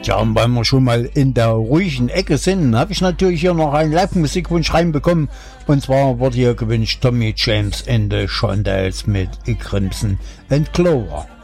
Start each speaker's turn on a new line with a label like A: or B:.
A: Ja, und weil wir schon mal in der ruhigen Ecke sind, habe ich natürlich hier noch einen Live-Musikwunsch reinbekommen. Und zwar wurde hier gewünscht Tommy James and the Shondells mit Crimson and Clover.